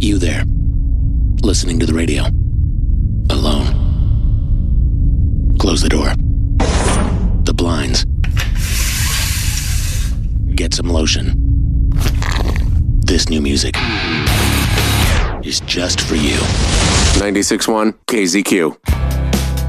You there, listening to the radio, alone. Close the door. The blinds. Get some lotion. This new music is just for you. 96.1 KZQ.